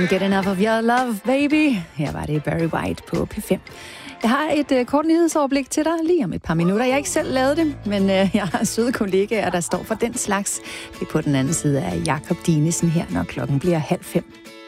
Get enough of your love, baby. Her var det Barry White på P5. Jeg har et kort nyhedsoverblik til dig lige om et par minutter. Jeg har ikke selv lavet det, men jeg har søde kollegaer, der står for den slags. Det er på den anden side af Jakob Dinesen her, når klokken bliver 4:30.